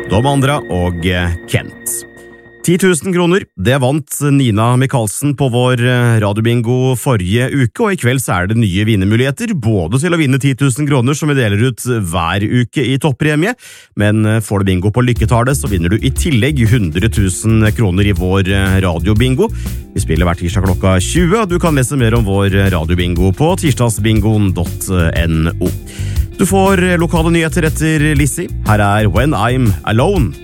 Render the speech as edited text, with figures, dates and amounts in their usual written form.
Dom Andra og Kent. 10 000 kroner, det vant Nina Mikalsen på vår radiobingo forrige uke, og i kveld så er det nye vinnermuligheter, både til å vinne 10 000 kroner som vi deler ut hver uke i toppremie, men får du bingo på lykketallet så vinner du i tillegg 100 000 kroner i vår radiobingo. Vi spiller hver tirsdag klokka 20, og du kan lese mer om vår radiobingo på tirsdagsbingoen.no. Du får lokale nyheter etter Lizzie. Her er When I'm Alone.